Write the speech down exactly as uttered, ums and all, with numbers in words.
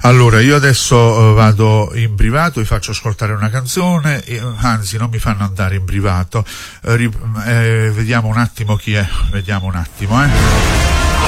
Allora, io adesso uh, vado in privato, vi faccio ascoltare una canzone, e, anzi non mi fanno andare in privato, uh, rip- eh, vediamo un attimo chi è, vediamo un attimo, eh.